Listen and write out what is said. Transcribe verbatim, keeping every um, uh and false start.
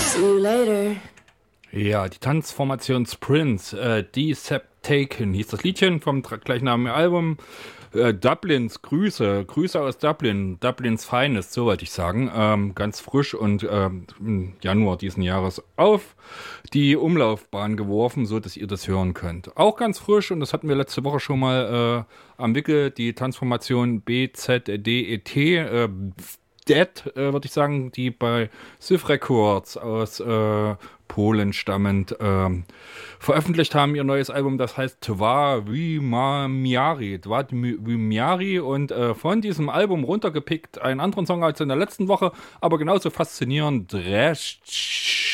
See you later. Ja, die Tanzformation Sprints, äh, Deceptaken hieß das Liedchen vom tra- gleichnamigen Album. Äh, Dublins Grüße, Grüße aus Dublin, Dublins Finest, so wollte ich sagen. Ähm, ganz frisch und ähm, im Januar diesen Jahres auf die Umlaufbahn geworfen, so dass ihr das hören könnt. Auch ganz frisch, und das hatten wir letzte Woche schon mal äh, am Wickel, die Transformation B Z D E T, äh, Dead, äh, würde ich sagen, die bei Syf Records aus äh, Polen stammend ähm, veröffentlicht haben, ihr neues Album, das heißt Twa Wymiari, Twa Wymiari, und äh, von diesem Album runtergepickt einen anderen Song als in der letzten Woche, aber genauso faszinierend, Dreszcz